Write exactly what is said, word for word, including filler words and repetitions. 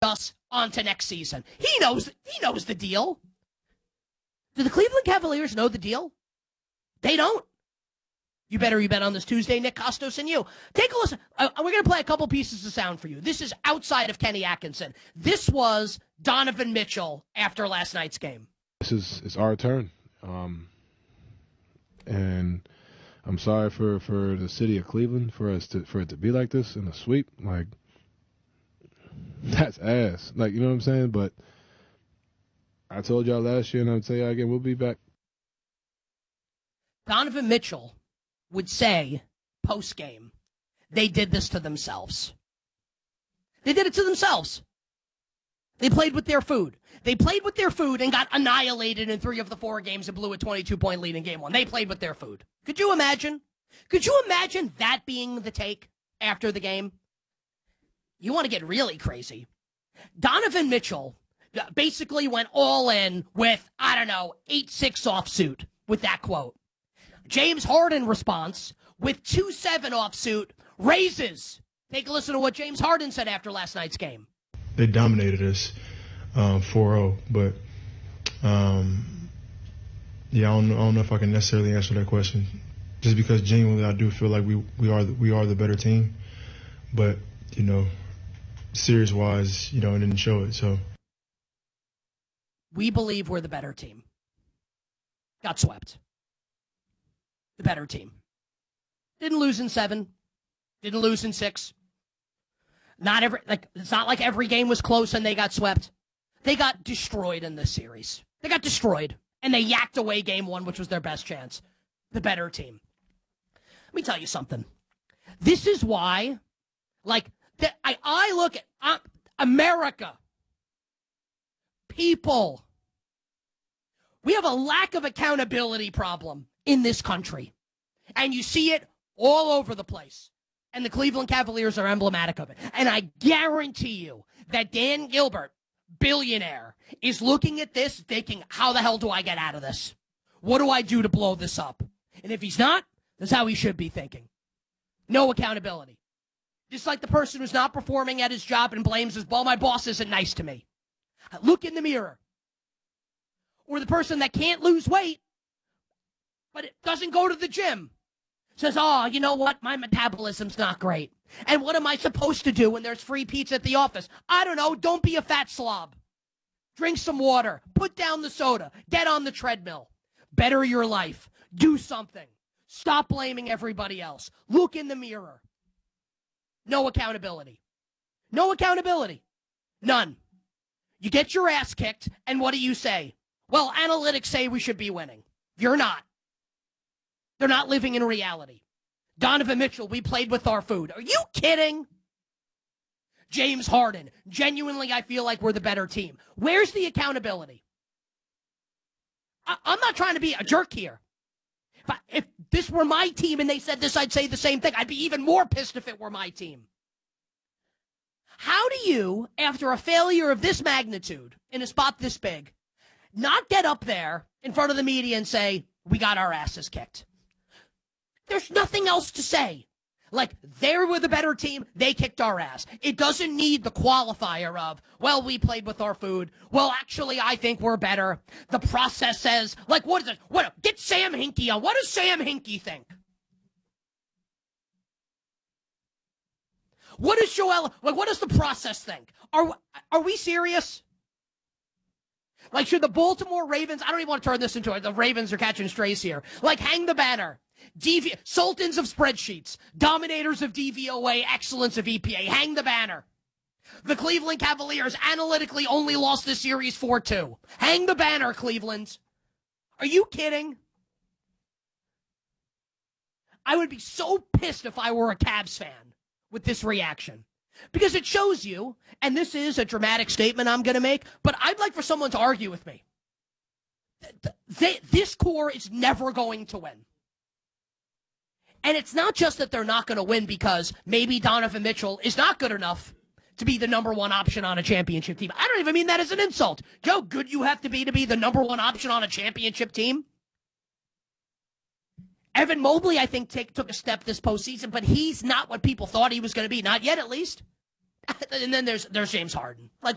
us on to next season. He knows, he knows the deal. Do the Cleveland Cavaliers know the deal? They don't. You better you bet on this Tuesday, Nick Costos and you. Take a listen. Uh, we're going to play a couple pieces of sound for you. This is outside of Kenny Atkinson. This was Donovan Mitchell after last night's game. This is it's our turn. Um, and I'm sorry for, for the city of Cleveland for us to for it to be like this in a sweep. Like, that's ass. Like, you know what I'm saying? But I told y'all last year, and I'll tell y'all again, we'll be back. Donovan Mitchell would say, post-game, they did this to themselves. They did it to themselves. They played with their food. They played with their food and got annihilated in three of the four games and blew a twenty-two point lead in game one. They played with their food. Could you imagine? Could you imagine that being the take after the game? You want to get really crazy. Donovan Mitchell basically went all in with, I don't know, eight six offsuit with that quote. James Harden response with two seven offsuit raises. Take a listen to what James Harden said after last night's game. They dominated us um, four oh, but um, yeah, I don't, I don't know if I can necessarily answer that question. Just because genuinely I do feel like we, we are the, we are the better team, but you know, series wise, you know, it didn't show it. So we believe we're the better team. Got swept. The better team. Didn't lose in seven. Didn't lose in six. Not every like it's not like every game was close and they got swept. They got destroyed in this series. They got destroyed. And they yacked away game one, which was their best chance. The better team. Let me tell you something. This is why, like, the, I, I look at uh, America. People. We have a lack of accountability problem in this country. And you see it all over the place. And the Cleveland Cavaliers are emblematic of it. And I guarantee you that Dan Gilbert, billionaire, is looking at this thinking, how the hell do I get out of this? What do I do to blow this up? And if he's not, that's how he should be thinking. No accountability. Just like the person who's not performing at his job and blames his, well, my boss isn't nice to me. Look in the mirror. Or the person that can't lose weight, but it doesn't go to the gym. Says, oh, you know what? My metabolism's not great. And what am I supposed to do when there's free pizza at the office? I don't know. Don't be a fat slob. Drink some water. Put down the soda. Get on the treadmill. Better your life. Do something. Stop blaming everybody else. Look in the mirror. No accountability. No accountability. None. You get your ass kicked, and what do you say? Well, analytics say we should be winning. You're not. They're not living in reality. Donovan Mitchell, we played with our food. Are you kidding? James Harden, genuinely, I feel like we're the better team. Where's the accountability? I- I'm not trying to be a jerk here. If, I, if this were my team and they said this, I'd say the same thing. I'd be even more pissed if it were my team. How do you, after a failure of this magnitude, in a spot this big, not get up there in front of the media and say, we got our asses kicked? There's nothing else to say. Like, they were the better team, they kicked our ass. It doesn't need the qualifier of, well, we played with our food. Well, actually, I think we're better. The process says, like, what is it? What? Get Sam Hinkie on. What does Sam Hinkie think? What does Joel, like, what does the process think? Are, are we serious? Like, should the Baltimore Ravens, I don't even want to turn this into it, the Ravens are catching strays here. Like, hang the banner. D V, Sultans of spreadsheets, dominators of D V O A, excellence of E P A. Hang the banner. The Cleveland Cavaliers analytically only lost this series four two. Hang the banner, Cleveland. Are you kidding? I would be so pissed if I were a Cavs fan with this reaction. Because it shows you, and this is a dramatic statement I'm going to make, but I'd like for someone to argue with me. They, this core is never going to win. And it's not just that they're not going to win because maybe Donovan Mitchell is not good enough to be the number one option on a championship team. I don't even mean that as an insult. You know how good you have to be to be the number one option on a championship team? Evan Mobley, I think, take, took a step this postseason, but he's not what people thought he was going to be. Not yet, at least. And then there's there's James Harden. Like,